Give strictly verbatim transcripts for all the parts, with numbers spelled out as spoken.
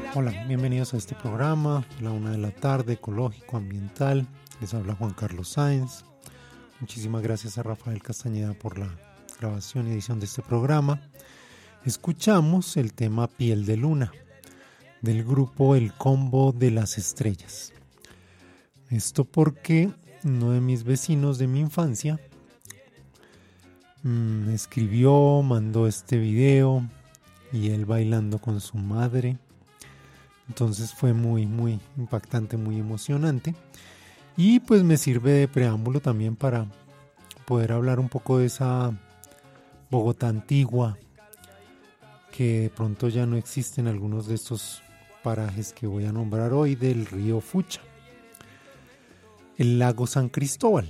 Hola, bienvenidos a este programa, la una de la tarde, ecológico, ambiental. Les habla Juan Carlos Sáenz. Muchísimas gracias a Rafael Castañeda por la grabación y edición de este programa. Escuchamos el tema Piel de Luna, del grupo El Combo de las Estrellas. Esto porque uno de mis vecinos de mi infancia me escribió, mandó este video y él bailando con su madre. Entonces fue muy, muy impactante, muy emocionante. Y pues me sirve de preámbulo también para poder hablar un poco de esa Bogotá antigua que de pronto ya no existe en algunos de estos parajes que voy a nombrar hoy del río Fucha. El lago San Cristóbal,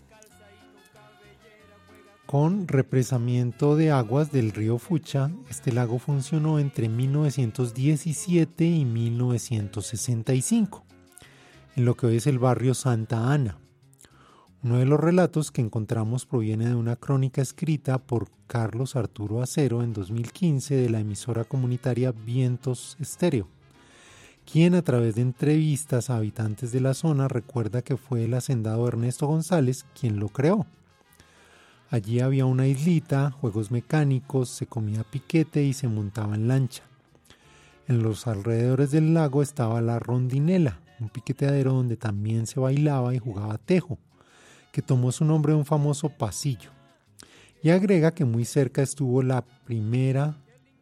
con represamiento de aguas del río Fucha. Este lago funcionó entre mil novecientos diecisiete y mil novecientos sesenta y cinco, en lo que hoy es el barrio Santa Ana. Uno de los relatos que encontramos proviene de una crónica escrita por Carlos Arturo Acero en dos mil quince de la emisora comunitaria Vientos Estéreo, quien a través de entrevistas a habitantes de la zona recuerda que fue el hacendado Ernesto González quien lo creó. Allí había una islita, juegos mecánicos, se comía piquete y se montaba en lancha. En los alrededores del lago estaba la Rondinela, un piqueteadero donde también se bailaba y jugaba tejo, que tomó su nombre de un famoso pasillo. Y agrega que muy cerca estuvo la primera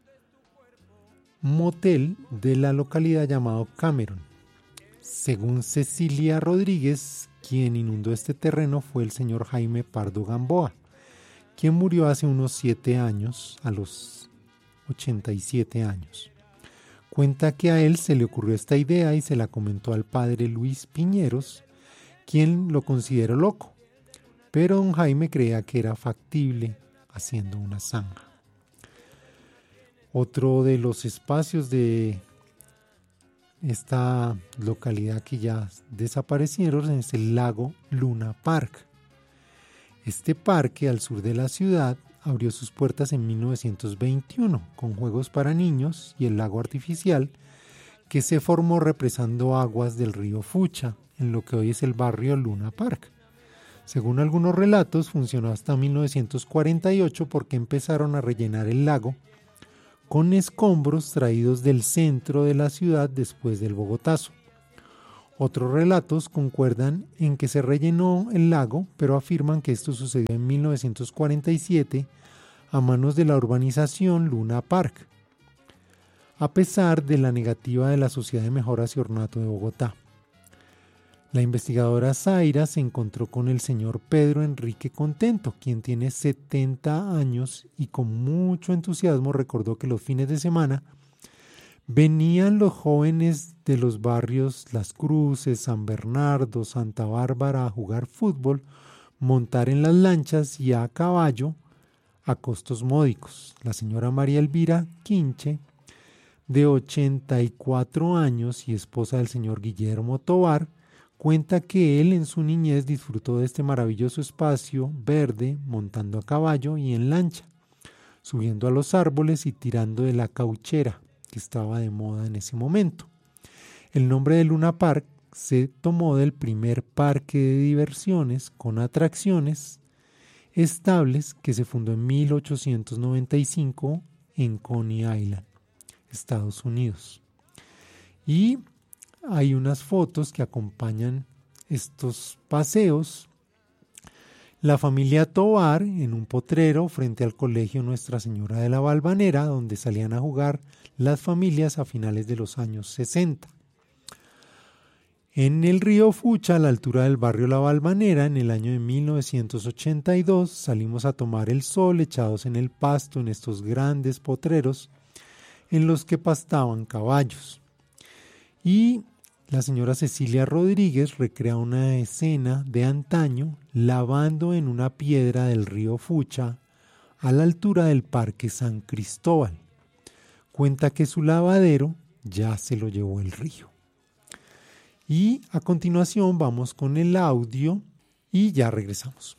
motel de la localidad llamado Cameron. Según Cecilia Rodríguez, quien inundó este terreno fue el señor Jaime Pardo Gamboa, quien murió hace unos siete años, a los ochenta y siete años. Cuenta que a él se le ocurrió esta idea y se la comentó al padre Luis Piñeros, quien lo consideró loco, pero don Jaime creía que era factible haciendo una zanja. Otro de los espacios de esta localidad que ya desaparecieron es el lago Luna Park. Este parque al sur de la ciudad abrió sus puertas en mil novecientos veintiuno con juegos para niños y el lago artificial que se formó represando aguas del río Fucha en lo que hoy es el barrio Luna Park. Según algunos relatos funcionó hasta mil novecientos cuarenta y ocho porque empezaron a rellenar el lago con escombros traídos del centro de la ciudad después del Bogotazo. Otros relatos concuerdan en que se rellenó el lago, pero afirman que esto sucedió en mil novecientos cuarenta y siete a manos de la urbanización Luna Park, a pesar de la negativa de la Sociedad de Mejoras y Ornato de Bogotá. La investigadora Zaira se encontró con el señor Pedro Enrique Contento, quien tiene setenta años y con mucho entusiasmo recordó que los fines de semana venían los jóvenes de los barrios Las Cruces, San Bernardo, Santa Bárbara a jugar fútbol, montar en las lanchas y a caballo a costos módicos. La señora María Elvira Quinche, de ochenta y cuatro años y esposa del señor Guillermo Tovar, cuenta que él en su niñez disfrutó de este maravilloso espacio verde montando a caballo y en lancha, subiendo a los árboles y tirando de la cauchera, que estaba de moda en ese momento. El nombre de Luna Park se tomó del primer parque de diversiones con atracciones estables que se fundó en mil ochocientos noventa y cinco en Coney Island, Estados Unidos. Y hay unas fotos que acompañan estos paseos. La familia Tovar en un potrero frente al colegio Nuestra Señora de la Valvanera, donde salían a jugar las familias a finales de los años sesenta. En el río Fucha, a la altura del barrio La Valvanera, en el año de mil novecientos ochenta y dos, salimos a tomar el sol echados en el pasto en estos grandes potreros en los que pastaban caballos. Y la señora Cecilia Rodríguez recrea una escena de antaño lavando en una piedra del río Fucha a la altura del Parque San Cristóbal. Cuenta que su lavadero ya se lo llevó el río. Y a continuación vamos con el audio y ya regresamos.